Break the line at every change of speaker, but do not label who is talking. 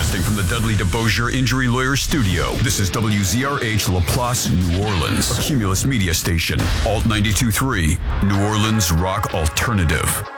Broadcasting from the Dudley DeBosier Injury Lawyer Studio, this is WZRH Laplace, New Orleans, a Cumulus media station, Alt 92.3, New Orleans Rock Alternative.